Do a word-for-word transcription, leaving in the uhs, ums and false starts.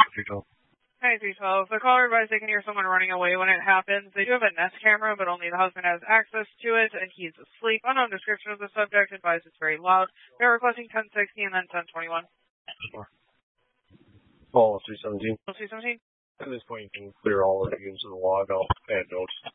three twelve. Hi, three twelve. The caller advised they can hear someone running away when it happens. They do have a Nest camera, but only the husband has access to it, and he's asleep. Unknown description of the subject. Advised it's very loud. They're requesting ten sixty and then ten twenty-one. Call three seventeen. three seventeen. At this point, you can clear all of the units of the log. I'll add notes.